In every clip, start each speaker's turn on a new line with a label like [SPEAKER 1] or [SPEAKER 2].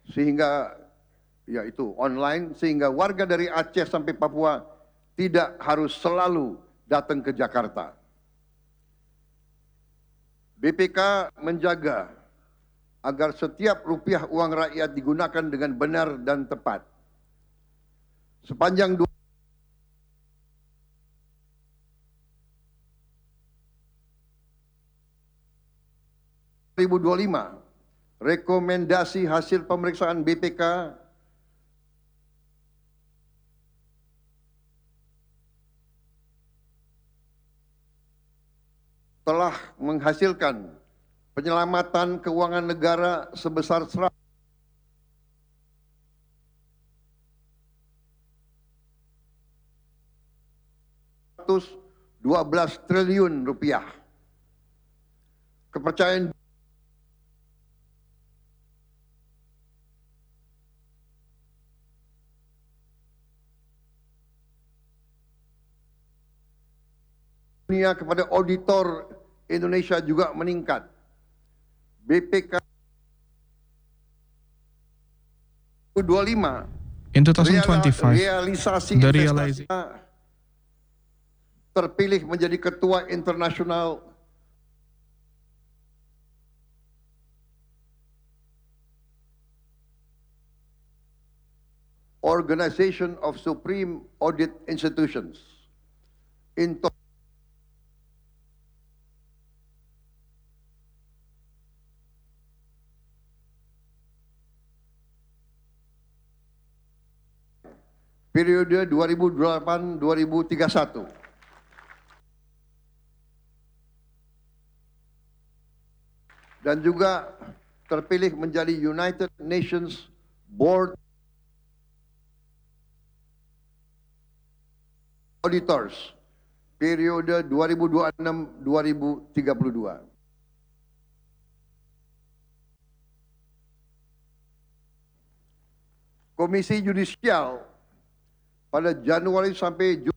[SPEAKER 1] sehingga yaitu online, sehingga warga dari Aceh sampai Papua tidak harus selalu datang ke Jakarta. BPK menjaga agar setiap rupiah uang rakyat digunakan dengan benar dan tepat. Sepanjang 2025, rekomendasi hasil pemeriksaan BPK telah menghasilkan penyelamatan keuangan negara sebesar 112 triliun rupiah. Kepercayaan dunia kepada auditor Indonesia juga meningkat. BPK 25
[SPEAKER 2] in 2025,
[SPEAKER 1] realisasi
[SPEAKER 2] the
[SPEAKER 1] investasi terpilih menjadi ketua internasional Organization of Supreme Audit Institutions. Periode 2008-2031. Dan juga terpilih menjadi United Nations Board Auditors periode 2026-2032. Komisi Yudisial pada Januari sampai Juni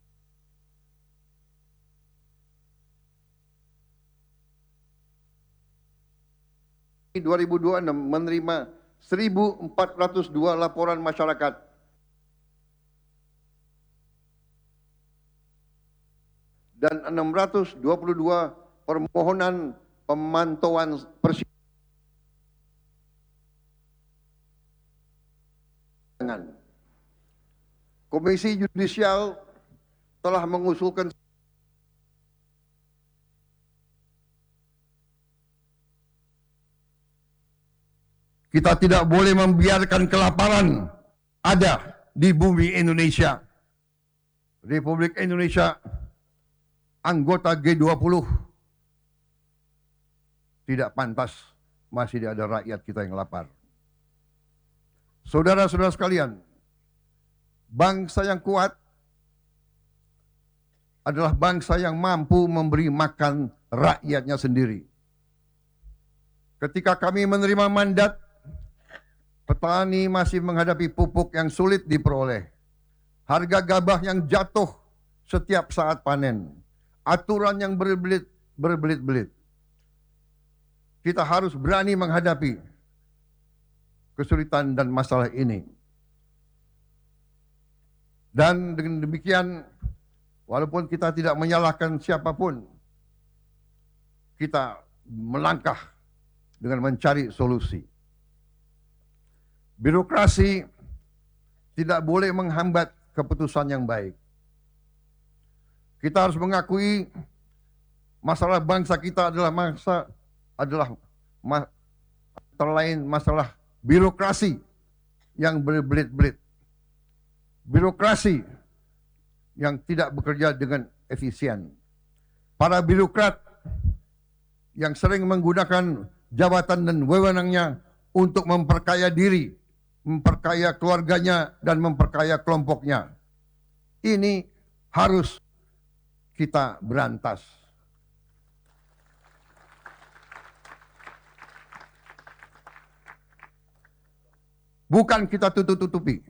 [SPEAKER 1] 2026 menerima 1.402 laporan masyarakat dan 622 permohonan pemantauan persidangan. Komisi Yudisial telah mengusulkan kita tidak boleh membiarkan kelaparan ada di bumi Indonesia. Republik Indonesia anggota G20 tidak pantas masih ada rakyat kita yang lapar. Saudara-saudara sekalian, bangsa yang kuat adalah bangsa yang mampu memberi makan rakyatnya sendiri. Ketika kami menerima mandat, petani masih menghadapi pupuk yang sulit diperoleh, harga gabah yang jatuh setiap saat panen, aturan yang berbelit-belit. Kita harus berani menghadapi kesulitan dan masalah ini. Dan dengan demikian, walaupun kita tidak menyalahkan siapapun, kita melangkah dengan mencari solusi. Birokrasi tidak boleh menghambat keputusan yang baik. Kita harus mengakui masalah bangsa kita adalah terlain masalah birokrasi yang berbelit-belit. Birokrasi yang tidak bekerja dengan efisien. Para birokrat yang sering menggunakan jabatan dan wewenangnya untuk memperkaya diri, memperkaya keluarganya, dan memperkaya kelompoknya. Ini harus kita berantas. Bukan kita tutup-tutupi.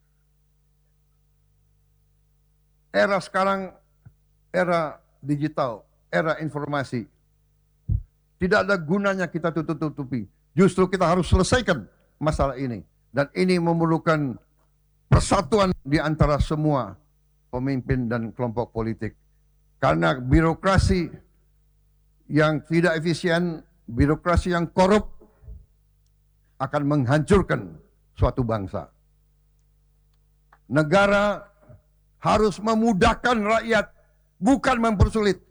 [SPEAKER 1] Era sekarang, era digital, era informasi. Tidak ada gunanya kita tutup-tutupi. Justru kita harus selesaikan masalah ini. Dan ini memerlukan persatuan di antara semua pemimpin dan kelompok politik. Karena birokrasi yang tidak efisien, birokrasi yang korup akan menghancurkan suatu bangsa. Negara harus memudahkan rakyat, bukan mempersulit.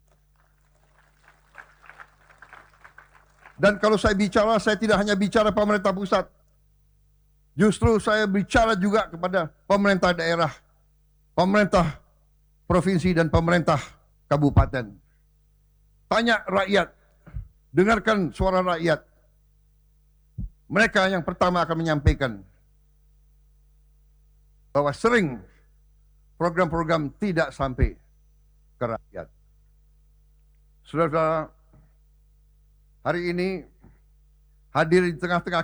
[SPEAKER 1] Dan kalau saya bicara, saya tidak hanya bicara pemerintah pusat. Justru saya bicara juga kepada pemerintah daerah, pemerintah provinsi dan pemerintah kabupaten. Tanya rakyat, dengarkan suara rakyat. Mereka yang pertama akan menyampaikan bahwa sering program-program tidak sampai ke rakyat. Saudara-saudara, hari ini hadir di tengah-tengah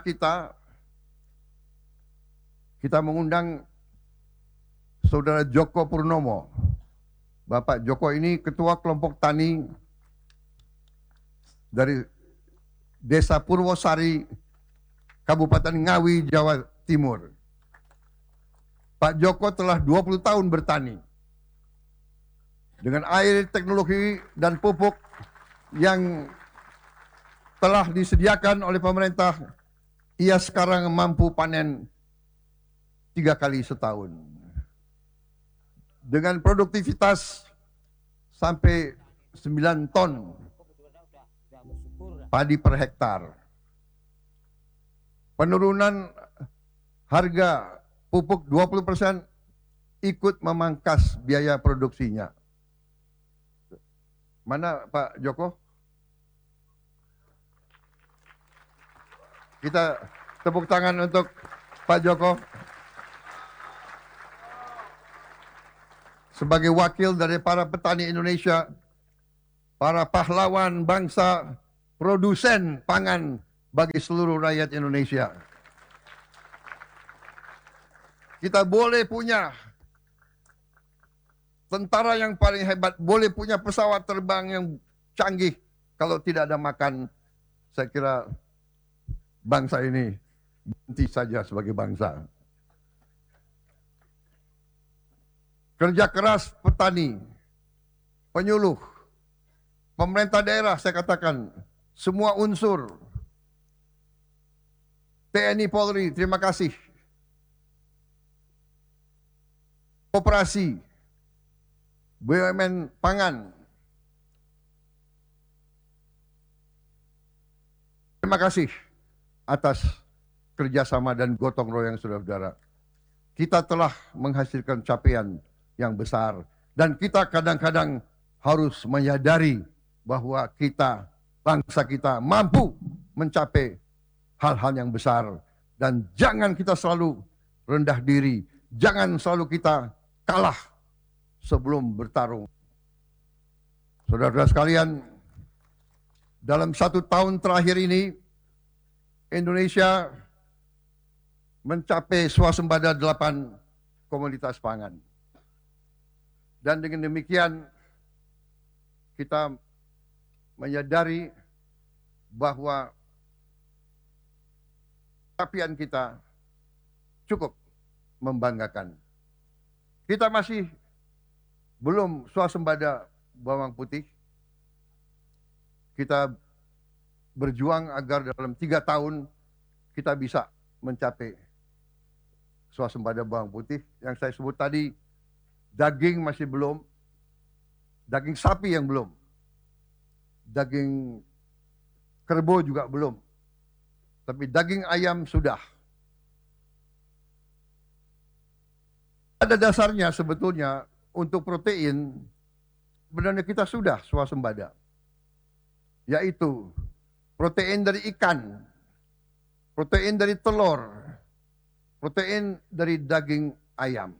[SPEAKER 1] kita mengundang Saudara Joko Purnomo. Bapak Joko ini ketua kelompok tani dari Desa Purwosari, Kabupaten Ngawi, Jawa Timur. Pak Joko telah 20 tahun bertani. Dengan air, teknologi, dan pupuk yang telah disediakan oleh pemerintah, ia sekarang mampu panen 3 kali setahun. Dengan produktivitas sampai 9 ton padi per hektar. Penurunan harga pupuk 20% ikut memangkas biaya produksinya. Mana Pak Joko? Kita tepuk tangan untuk Pak Joko. Sebagai wakil dari para petani Indonesia, para pahlawan bangsa, produsen pangan bagi seluruh rakyat Indonesia. Kita boleh punya tentara yang paling hebat, boleh punya pesawat terbang yang canggih. Kalau tidak ada makan, saya kira bangsa ini berhenti saja sebagai bangsa. Kerja keras petani, penyuluh, pemerintah daerah, saya katakan, semua unsur, TNI Polri, terima kasih. Koperasi, BUMN pangan, terima kasih atas kerjasama dan gotong royong saudara-saudara. Kita telah menghasilkan capaian yang besar. Dan kita kadang-kadang harus menyadari bahwa kita, bangsa kita mampu mencapai hal-hal yang besar. Dan jangan kita selalu rendah diri. Jangan selalu kita kalah sebelum bertarung. Saudara-saudara sekalian, dalam 1 tahun terakhir ini, Indonesia mencapai swasembada 8 komoditas pangan. Dan dengan demikian kita menyadari bahwa capaian kita cukup membanggakan. Kita masih belum swasembada bawang putih. Kita berjuang agar dalam 3 tahun kita bisa mencapai swasembada bawang putih. Yang saya sebut tadi, daging masih belum, daging sapi yang belum, daging kerbau juga belum, tapi daging ayam sudah. Pada dasarnya sebetulnya untuk protein, sebenarnya kita sudah swasembada, yaitu protein dari ikan, protein dari telur, protein dari daging ayam.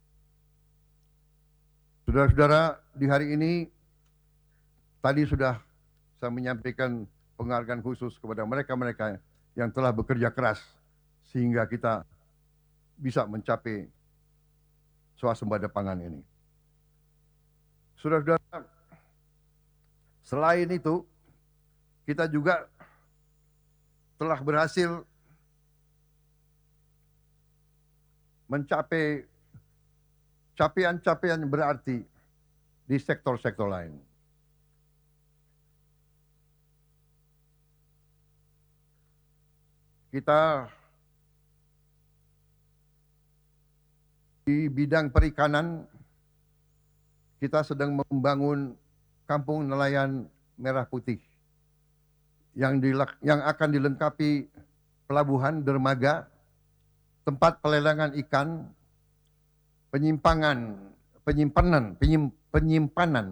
[SPEAKER 1] Saudara-saudara, di hari ini tadi sudah saya menyampaikan penghargaan khusus kepada mereka-mereka yang telah bekerja keras sehingga kita bisa mencapai swasembada pangan ini. Saudara-saudara, selain itu kita juga telah berhasil mencapai capaian-capaian berarti di sektor-sektor lain. Kita di bidang perikanan, kita sedang membangun kampung nelayan merah putih yang akan dilengkapi pelabuhan dermaga, tempat pelelangan ikan, penyimpanan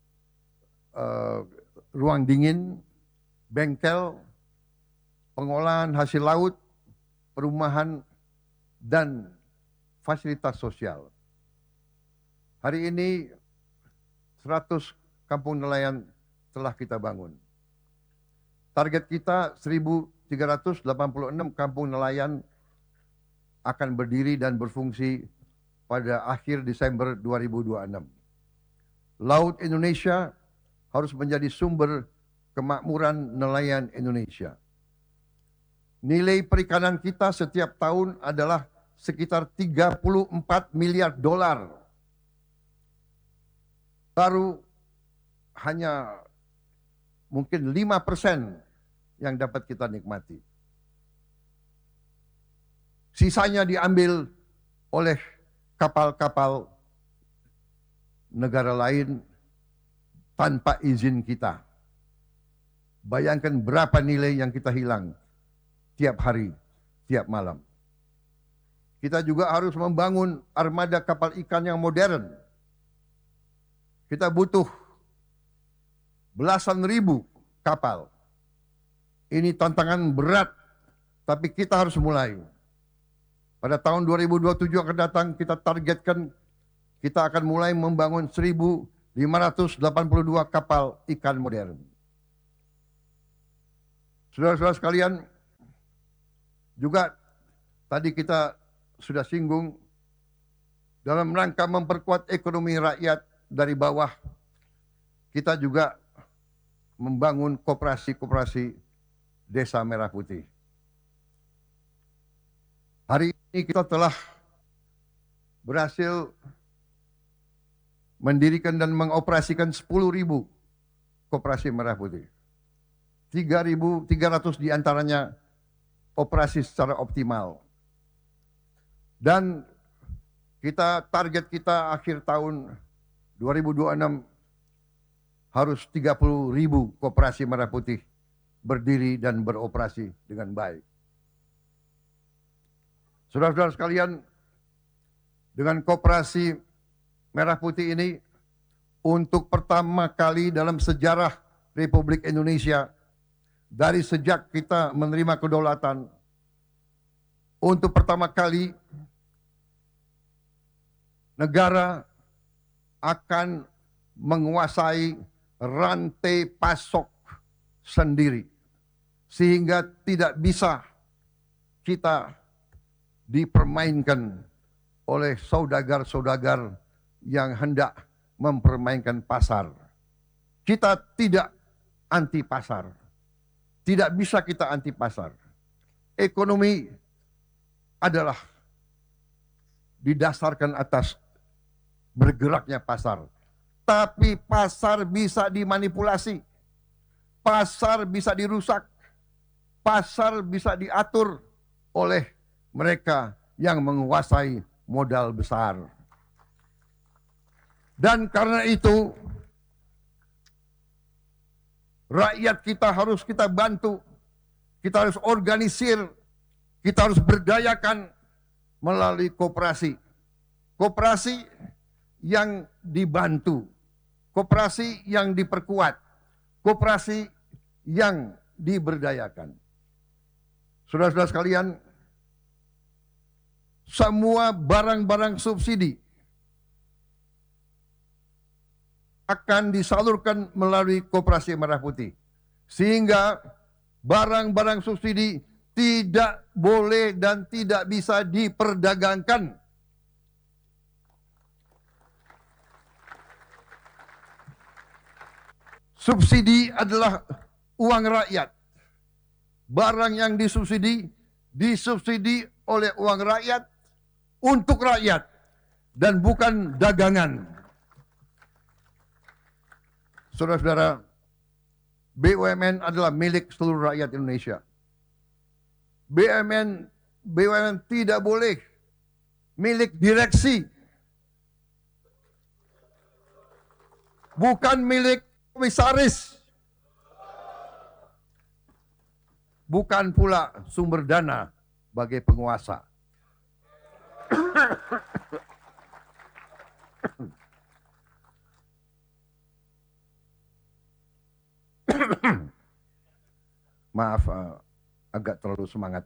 [SPEAKER 1] ruang dingin, bengkel, pengolahan hasil laut, perumahan, dan fasilitas sosial. Hari ini 100 kampung nelayan telah kita bangun. Target kita 1.386 kampung nelayan akan berdiri dan berfungsi pada akhir Desember 2026. Laut Indonesia harus menjadi sumber kemakmuran nelayan Indonesia. Nilai perikanan kita setiap tahun adalah sekitar 34 miliar dolar. Baru hanya mungkin 5% yang dapat kita nikmati. Sisanya diambil oleh kapal-kapal negara lain tanpa izin kita. Bayangkan berapa nilai yang kita hilang tiap hari, tiap malam. Kita juga harus membangun armada kapal ikan yang modern. Kita butuh belasan ribu kapal. Ini tantangan berat, tapi kita harus mulai. Pada tahun 2027 akan datang, kita targetkan kita akan mulai membangun 1.582 kapal ikan modern. Saudara-saudara sekalian, juga tadi kita sudah singgung, dalam rangka memperkuat ekonomi rakyat dari bawah, kita juga membangun koperasi-koperasi Desa Merah Putih. Hari ini kita telah berhasil mendirikan dan mengoperasikan 10.000 koperasi Merah Putih. 3.300 diantaranya operasi secara optimal. Dan target kita akhir tahun 2026 harus 30.000 koperasi Merah Putih berdiri dan beroperasi dengan baik. Saudara-saudara sekalian, dengan koperasi Merah Putih ini, untuk pertama kali dalam sejarah Republik Indonesia, dari sejak kita menerima kedaulatan, untuk pertama kali negara akan menguasai rantai pasok sendiri, sehingga tidak bisa kita dipermainkan oleh saudagar-saudagar yang hendak mempermainkan pasar. Kita tidak anti pasar, tidak bisa kita anti pasar. Ekonomi adalah didasarkan atas bergeraknya pasar. Tapi pasar bisa dimanipulasi, pasar bisa dirusak, pasar bisa diatur oleh mereka yang menguasai modal besar. Dan karena itu, rakyat kita harus kita bantu, kita harus organisir, kita harus berdayakan melalui koperasi. Koperasi yang dibantu, koperasi yang diperkuat, koperasi yang diberdayakan. Saudara-saudara sekalian, semua barang-barang subsidi akan disalurkan melalui koperasi Merah Putih. Sehingga barang-barang subsidi tidak boleh dan tidak bisa diperdagangkan. Subsidi adalah uang rakyat. Barang yang disubsidi oleh uang rakyat, untuk rakyat dan bukan dagangan. Saudara-saudara, BUMN adalah milik seluruh rakyat Indonesia. BUMN tidak boleh milik direksi, bukan milik komisaris, bukan pula sumber dana bagi penguasa. Maaf, agak terlalu semangat.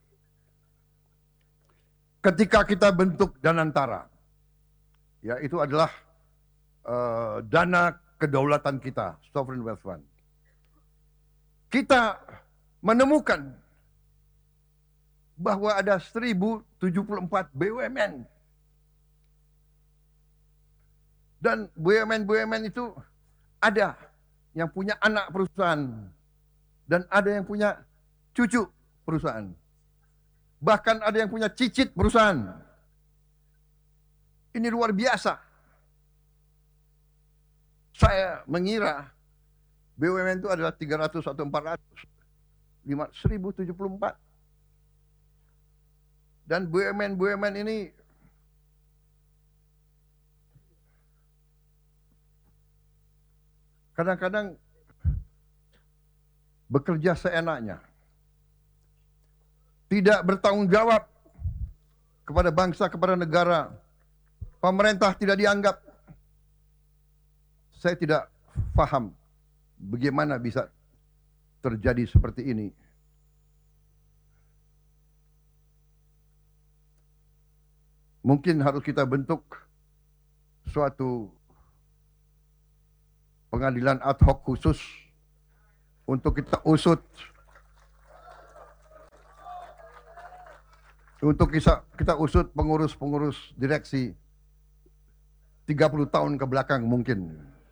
[SPEAKER 1] Ketika kita bentuk Danantara, ya itu adalah dana kedaulatan kita, Sovereign Wealth Fund. Kita menemukan bahwa ada 1074 BUMN. Dan BUMN itu ada yang punya anak perusahaan dan ada yang punya cucu perusahaan. Bahkan ada yang punya cicit perusahaan. Ini luar biasa. Saya mengira BUMN itu adalah 300 atau 400. 1074. Dan BUMN ini kadang-kadang bekerja seenaknya. Tidak bertanggung jawab kepada bangsa, kepada negara. Pemerintah tidak dianggap. Saya tidak paham bagaimana bisa terjadi seperti ini. Mungkin harus kita bentuk suatu pengadilan ad hoc khusus untuk kita usut, untuk kita usut pengurus-pengurus direksi 30 tahun ke belakang mungkin.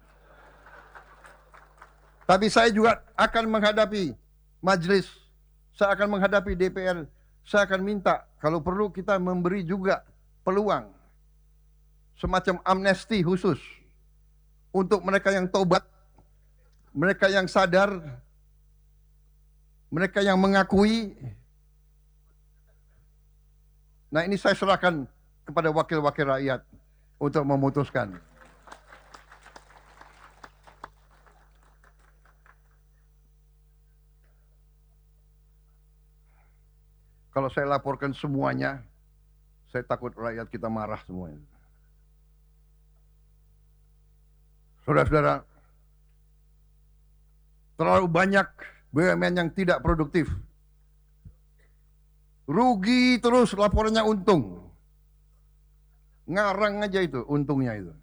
[SPEAKER 1] Tapi saya juga akan menghadapi majelis, saya akan menghadapi DPR, saya akan minta kalau perlu kita memberi juga peluang semacam amnesti khusus untuk mereka yang tobat, mereka yang sadar, mereka yang mengakui. Nah, ini saya serahkan kepada wakil-wakil rakyat untuk memutuskan. Kalau saya laporkan semuanya, saya takut rakyat kita marah semuanya. Saudara-saudara, terlalu banyak BUMN yang tidak produktif. Rugi terus, laporannya untung. Ngarang aja itu, untungnya itu.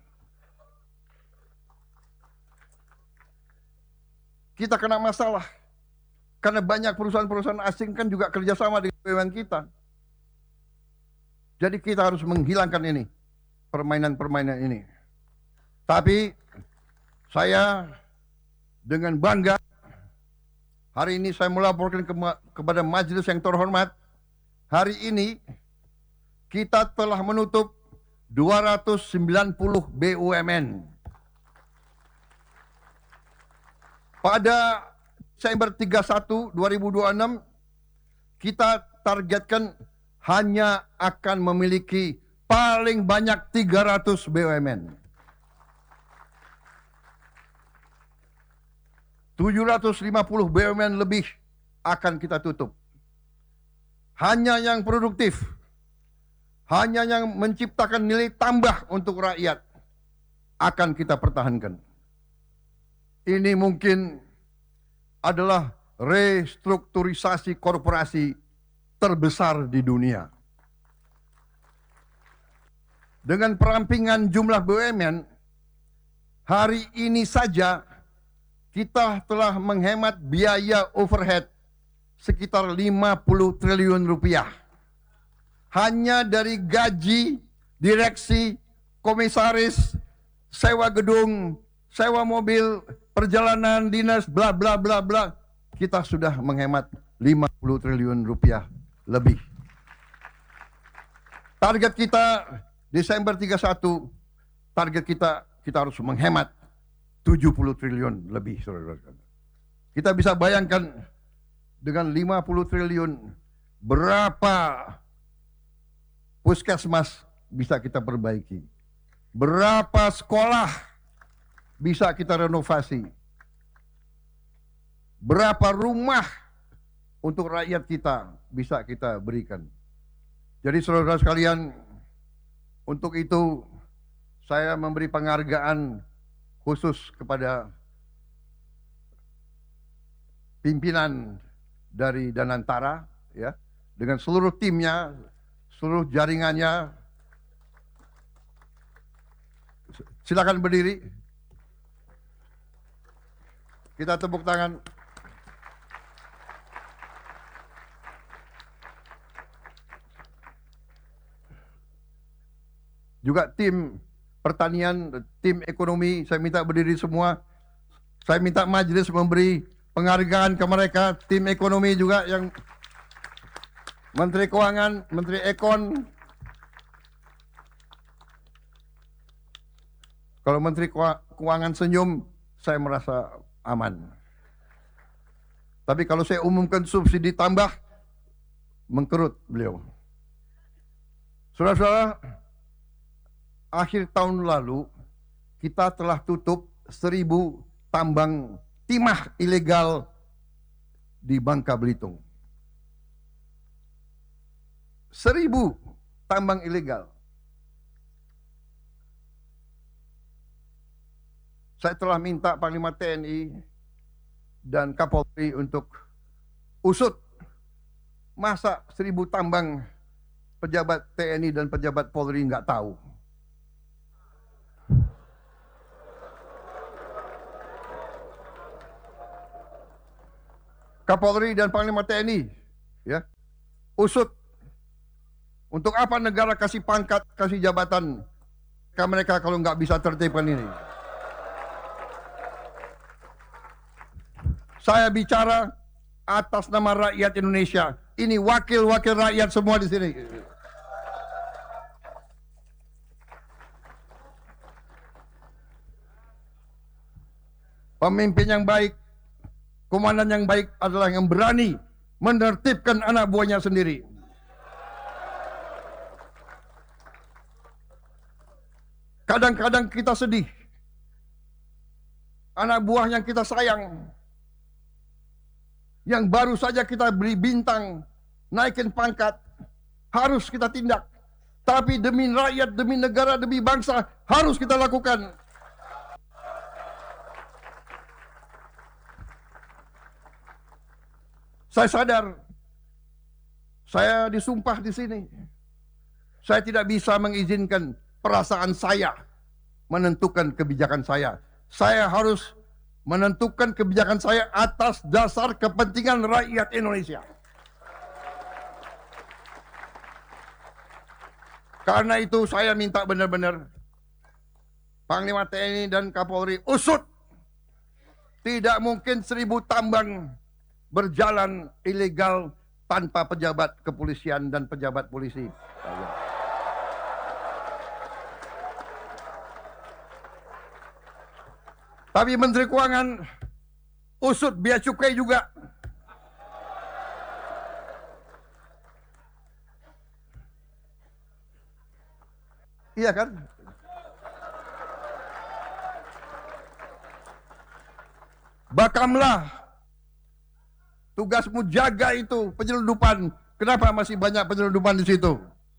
[SPEAKER 1] Kita kena masalah. Karena banyak perusahaan-perusahaan asing kan juga kerjasama dengan BUMN kita. Jadi kita harus menghilangkan ini, permainan-permainan ini. Tapi saya dengan bangga hari ini saya melaporkan kepada majelis yang terhormat, hari ini kita telah menutup 290 BUMN. Pada Desember 31, 2026, kita targetkan hanya akan memiliki paling banyak 300 BUMN. 750 BUMN lebih akan kita tutup. Hanya yang produktif, hanya yang menciptakan nilai tambah untuk rakyat akan kita pertahankan. Ini mungkin adalah restrukturisasi korporasi terbesar di dunia. Dengan perampingan jumlah BUMN, hari ini saja kita telah menghemat biaya overhead sekitar 50 triliun rupiah. Hanya dari gaji, direksi, komisaris, sewa gedung, sewa mobil, perjalanan dinas, bla bla bla bla, kita sudah menghemat 50 triliun rupiah lebih. Target kita Desember 31, target kita harus menghemat 70 triliun lebih, saudara-saudara. Kita bisa bayangkan dengan 50 triliun berapa puskesmas bisa kita perbaiki, berapa sekolah bisa kita renovasi, berapa rumah untuk rakyat kita bisa kita berikan. Jadi saudara sekalian, untuk itu saya memberi penghargaan khusus kepada pimpinan dari Danantara, ya, dengan seluruh timnya, seluruh jaringannya. Silakan berdiri. Kita tepuk tangan. Juga tim pertanian, tim ekonomi, saya minta berdiri semua. Saya minta majelis memberi penghargaan ke mereka. Tim ekonomi juga yang Menteri Keuangan, Menteri Ekon. Kalau Menteri Keuangan senyum, saya merasa aman. Tapi kalau saya umumkan subsidi tambah, mengkerut beliau. Saudara-saudara, akhir tahun lalu kita telah tutup 1.000 tambang timah ilegal di Bangka Belitung. 1.000 tambang ilegal. Saya telah minta Panglima TNI dan Kapolri untuk usut. Masa 1.000 tambang pejabat TNI dan pejabat Polri nggak tahu? Kapolri dan Panglima TNI, ya, usut. Untuk apa negara kasih pangkat, kasih jabatan ke mereka kalau nggak bisa tertibkan ini? Saya bicara atas nama rakyat Indonesia. Ini wakil-wakil rakyat semua di sini. Pemimpin yang baik, komandan yang baik adalah yang berani menertibkan anak buahnya sendiri. Kadang-kadang kita sedih. Anak buah yang kita sayang, yang baru saja kita beri bintang, naikin pangkat, harus kita tindak. Tapi demi rakyat, demi negara, demi bangsa, harus kita lakukan. Saya sadar, saya disumpah di sini. Saya tidak bisa mengizinkan perasaan saya menentukan kebijakan saya. Saya harus menentukan kebijakan saya atas dasar kepentingan rakyat Indonesia. Karena itu saya minta benar-benar Panglima TNI dan Kapolri usut. Tidak mungkin 1.000 tambang berjalan ilegal tanpa pejabat kepolisian dan pejabat polisi. Tapi Menteri Keuangan usut bea cukai juga. Iya kan? Bakamlah, tugasmu jaga itu penyelundupan. Kenapa masih banyak penyelundupan di situ?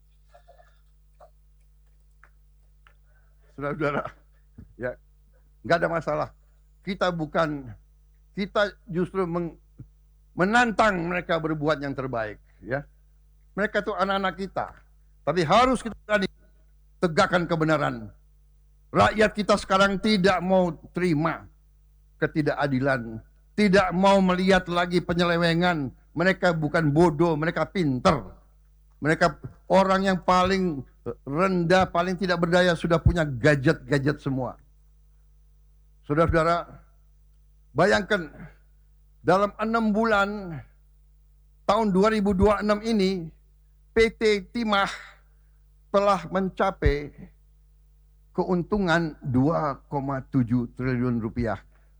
[SPEAKER 1] Saudara-saudara, ya, nggak ada masalah. Kita justru menantang mereka berbuat yang terbaik. Ya, mereka itu anak-anak kita. Tapi harus kita berani tegakkan kebenaran. Rakyat kita sekarang tidak mau terima ketidakadilan, tidak mau melihat lagi penyelewengan. Mereka bukan bodoh, mereka pinter. Mereka orang yang paling rendah, paling tidak berdaya, sudah punya gadget-gadget semua. Saudara-saudara, bayangkan dalam 6 bulan tahun 2026 ini, PT Timah telah mencapai keuntungan 2,7 triliun rupiah.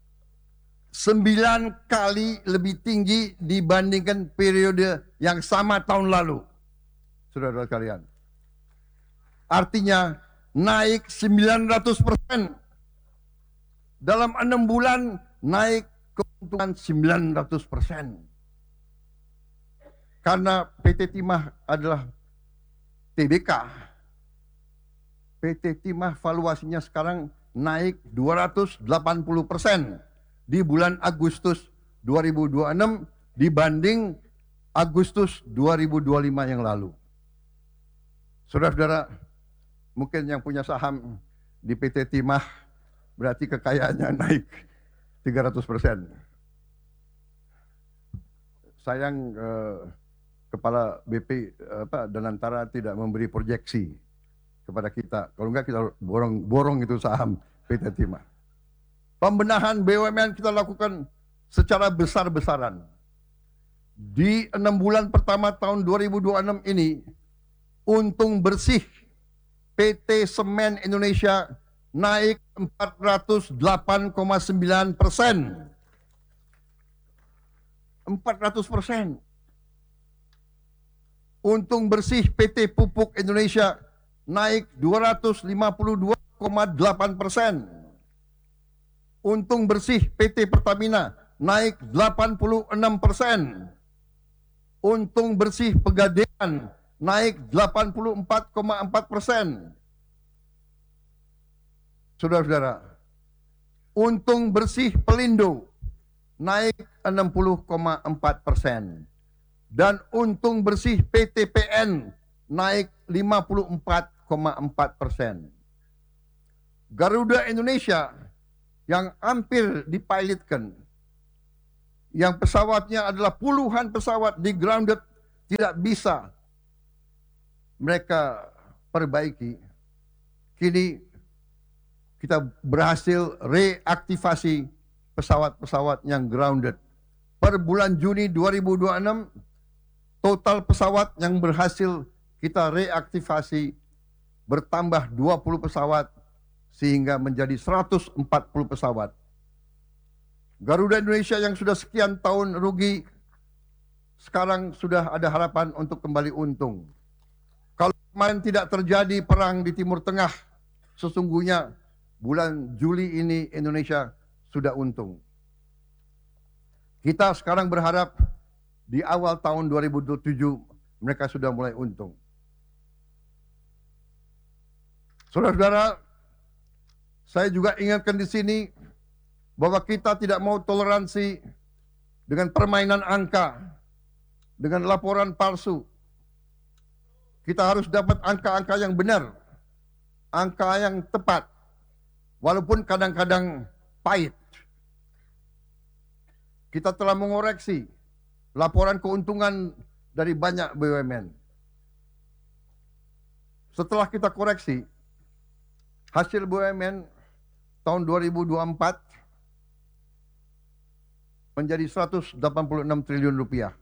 [SPEAKER 1] 9 kali lebih tinggi dibandingkan periode yang sama tahun lalu. Saudara-saudara sekalian. Artinya naik 900%. Dalam 6 bulan naik keuntungan 900%. Karena PT Timah adalah TBK. PT Timah valuasinya sekarang naik 280% di bulan Agustus 2026 dibanding Agustus 2025 yang lalu. Saudara-saudara, mungkin yang punya saham di PT Timah berarti kekayaannya naik 300%. Sayang Kepala BP Danantara tidak memberi proyeksi kepada kita. Kalau enggak kita borong itu saham PT Timah. Pembenahan BUMN kita lakukan secara besar-besaran. Di 6 bulan pertama tahun 2026 ini, untung bersih PT Semen Indonesia naik 408,9%. 400%. Untung bersih PT Pupuk Indonesia naik 252,8%. Untung bersih PT Pertamina naik 86%. Untung bersih Pegadaian naik 84,4%. Saudara-saudara, untung bersih Pelindo naik 60,4%. Dan untung bersih PTPN naik 54,4%. Garuda Indonesia yang hampir dipilotkan, yang pesawatnya adalah puluhan pesawat di grounded, tidak bisa mereka perbaiki. Kini kita berhasil reaktivasi pesawat-pesawat yang grounded. Per bulan Juni 2026, total pesawat yang berhasil kita reaktivasi bertambah 20 pesawat sehingga menjadi 140 pesawat. Garuda Indonesia yang sudah sekian tahun rugi, sekarang sudah ada harapan untuk kembali untung. Kalau kemarin tidak terjadi perang di Timur Tengah, sesungguhnya bulan Juli ini Indonesia sudah untung. Kita sekarang berharap di awal tahun 2027 mereka sudah mulai untung. Saudara-saudara, saya juga ingatkan di sini bahwa kita tidak mau toleransi dengan permainan angka, dengan laporan palsu. Kita harus dapat angka-angka yang benar, angka yang tepat, walaupun kadang-kadang pahit. Kita telah mengoreksi laporan keuntungan dari banyak BUMN. Setelah kita koreksi, hasil BUMN tahun 2024 menjadi 186 triliun rupiah.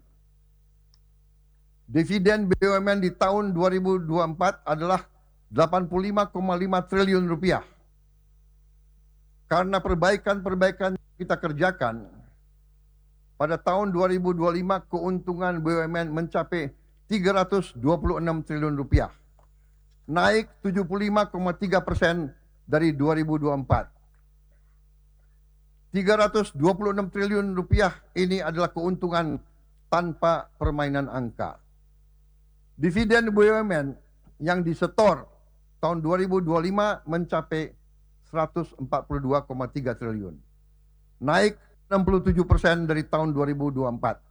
[SPEAKER 1] Dividen BUMN di tahun 2024 adalah 85,5 triliun rupiah. Karena perbaikan-perbaikan kita kerjakan, pada tahun 2025 keuntungan BUMN mencapai 326 triliun rupiah. Naik 75,3% dari 2024. 326 triliun rupiah ini adalah keuntungan tanpa permainan angka. Dividen BUMN yang disetor tahun 2025 mencapai 142,3 triliun. Naik 67% dari tahun 2024.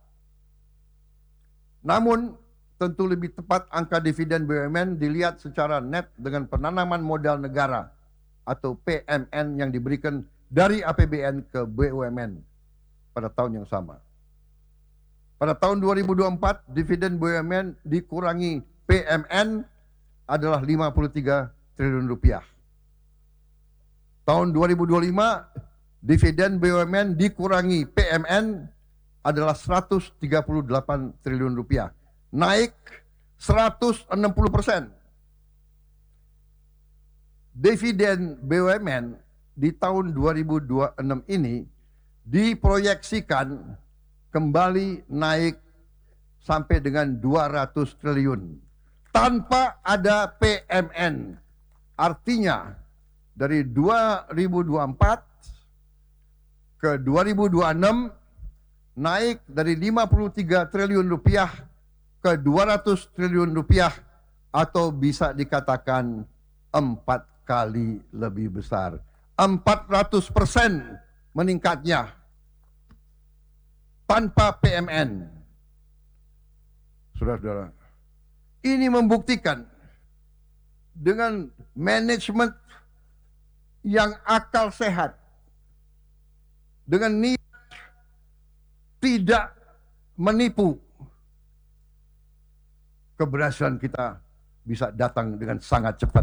[SPEAKER 1] Namun, tentu lebih tepat angka dividen BUMN dilihat secara net dengan penanaman modal negara atau PMN yang diberikan dari APBN ke BUMN pada tahun yang sama. Pada tahun 2024, dividen BUMN dikurangi PMN adalah 53 triliun rupiah. Tahun 2025, dividen BUMN dikurangi PMN adalah 138 triliun rupiah. Naik 160%. dividen BUMN di tahun 2026 ini diproyeksikan kembali naik sampai dengan 200 triliun tanpa ada PMN. Artinya dari 2024 ke 2026 naik dari 53 triliun rupiah ke 200 triliun rupiah, atau bisa dikatakan 4 kali lebih besar. 400% meningkatnya tanpa PMN. Saudara-saudara, ini membuktikan dengan manajemen yang akal sehat, dengan niat tidak menipu, keberhasilan kita bisa datang dengan sangat cepat.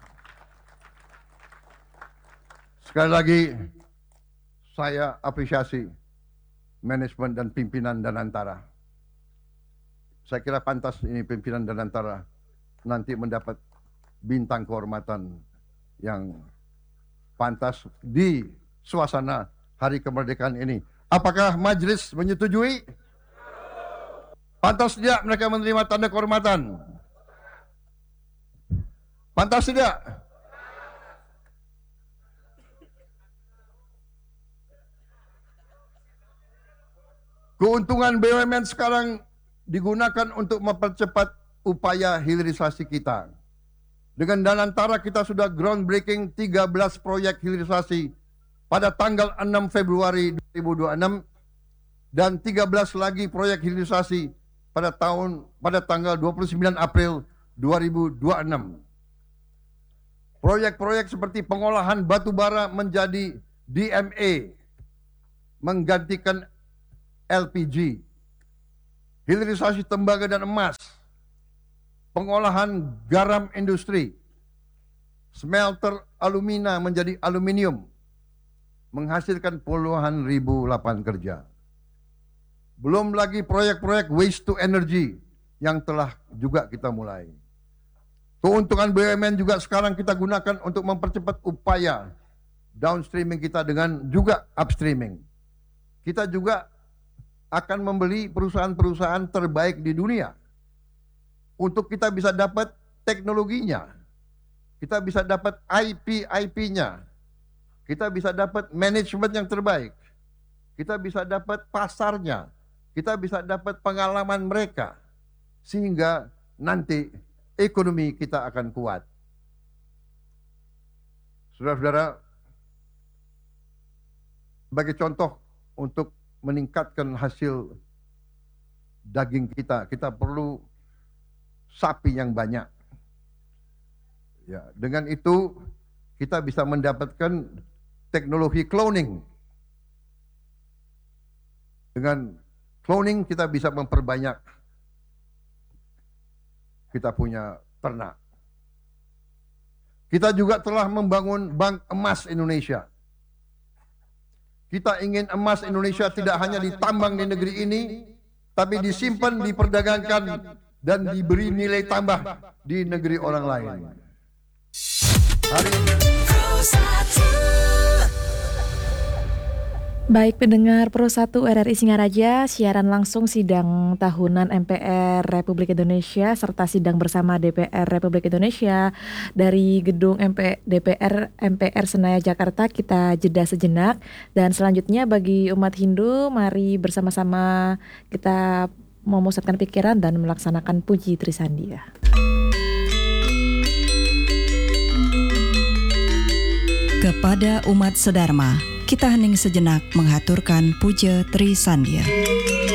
[SPEAKER 1] Sekali lagi, saya apresiasi manajemen dan pimpinan Danantara. Saya kira pantas ini pimpinan Danantara nanti mendapat bintang kehormatan yang pantas di suasana Hari Kemerdekaan ini. Apakah majelis menyetujui? Pantas tidak mereka menerima tanda kehormatan? Pantas tidak? Keuntungan BUMN sekarang digunakan untuk mempercepat upaya hilirisasi kita. Dengan Danantara kita sudah groundbreaking 13 proyek hilirisasi pada tanggal 6 Februari 2026 dan 13 lagi proyek hilirisasi pada tanggal 29 April 2026. Proyek-proyek seperti pengolahan batu bara menjadi DMA, menggantikan LPG, hilirisasi tembaga dan emas, pengolahan garam industri, smelter alumina menjadi aluminium, menghasilkan puluhan ribu lapangan kerja. Belum lagi proyek-proyek waste to energy yang telah juga kita mulai. Keuntungan BUMN juga sekarang kita gunakan untuk mempercepat upaya downstreaming kita dengan juga upstreaming. Kita juga akan membeli perusahaan-perusahaan terbaik di dunia untuk kita bisa dapat teknologinya, kita bisa dapat IP-nya, kita bisa dapat manajemen yang terbaik, kita bisa dapat pasarnya, kita bisa dapat pengalaman mereka, sehingga nanti ekonomi kita akan kuat. Saudara-saudara, sebagai contoh untuk meningkatkan hasil daging kita, kita perlu sapi yang banyak. Ya, dengan itu kita bisa mendapatkan teknologi cloning. Dengan cloning kita bisa memperbanyak kita punya ternak. Kita juga telah membangun Bank Emas Indonesia. Kita ingin emas Indonesia tidak hanya ditambang di negeri ini, tapi disimpan, diperdagangkan, dan diberi nilai tambah di negeri orang lain.
[SPEAKER 2] Baik pendengar Pro 1 RRI Singaraja, siaran langsung sidang tahunan MPR Republik Indonesia serta sidang bersama DPR Republik Indonesia dari gedung DPR MPR Senayan Jakarta kita jeda sejenak, dan selanjutnya bagi umat Hindu mari bersama-sama kita memusatkan pikiran dan melaksanakan puji Trisandia.
[SPEAKER 3] Kepada umat sedharma, kita hening sejenak menghaturkan puja Trisandia.